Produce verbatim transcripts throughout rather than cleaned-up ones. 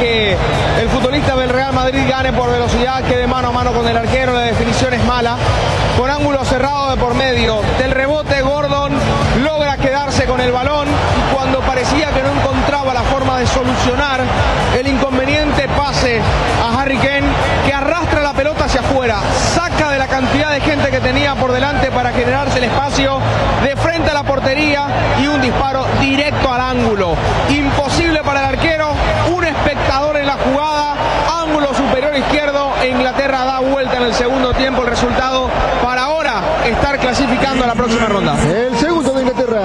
que el futbolista del Real Madrid gane por velocidad, quede mano a mano con el arquero, la definición es mala, con ángulo cerrado de por medio. Del rebote Gordon logra quedarse con el balón y cuando parecía que no encontraba la forma de solucionar el inconveniente pase a Harry Kane, que arrastra la pelota hacia afuera, saca de la cantidad de gente que tenía por delante para generarse el espacio de frente a la portería y un disparo directo al ángulo. Imposible para el arquero, un espectador en la jugada, ángulo superior izquierdo e Inglaterra da vuelta en el segundo tiempo. El resultado para ahora estar clasificando a la próxima ronda. El segundo de Inglaterra.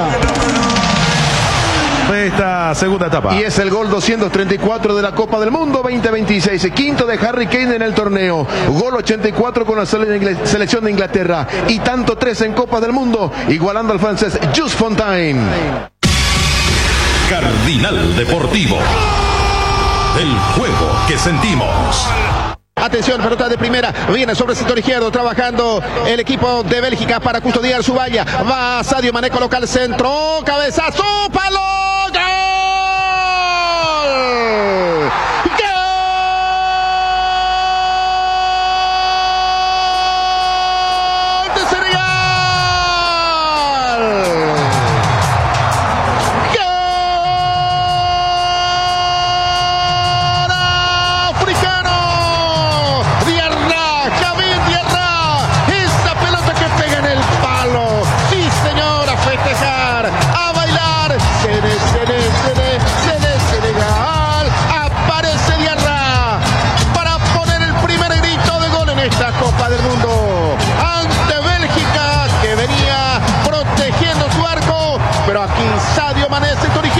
Esta segunda etapa. Y es el gol doscientos treinta y cuatro de la Copa del Mundo veinte veintiséis, quinto de Harry Kane en el torneo, gol ochenta y cuatro con la selección de Inglaterra y tanto tres en Copa del Mundo, igualando al francés Just Fontaine. Cardinal Deportivo, el juego que sentimos. Atención, pelota de primera, viene sobre el sector izquierdo, trabajando el equipo de Bélgica para custodiar su valla. Va Sadio Mané, coloca el centro, cabezazo, palo, ¡gol! ¡Gol de Senegal! Copa del Mundo ante Bélgica, que venía protegiendo su arco, pero aquí Sadio Mané, sector izquierdo.